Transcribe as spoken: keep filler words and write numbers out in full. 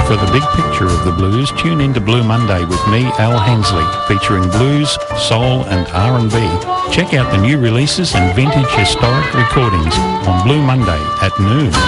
For the big picture of the blues, tune in to Blue Monday with me, Al Hensley, featuring blues, soul and R and B. Check out the new releases and vintage historic recordings on Blue Monday at noon.